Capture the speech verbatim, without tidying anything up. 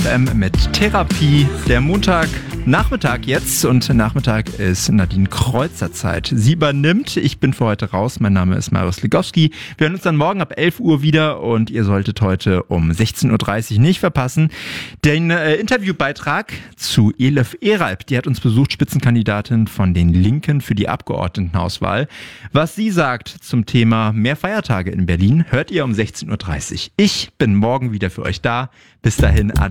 M mit Therapie. Der Montagnachmittag jetzt und Nachmittag ist Nadine Kreuzer Zeit. Sie übernimmt. Ich bin für heute raus. Mein Name ist Marius Ligowski. Wir hören uns dann morgen ab elf Uhr wieder und ihr solltet heute um sechzehn Uhr dreißig nicht verpassen den äh, Interviewbeitrag zu Elif Eralp. Die hat uns besucht, Spitzenkandidatin von den Linken für die Abgeordnetenhauswahl. Was sie sagt zum Thema mehr Feiertage in Berlin, hört ihr um sechzehn Uhr dreißig. Ich bin morgen wieder für euch da. Bis dahin,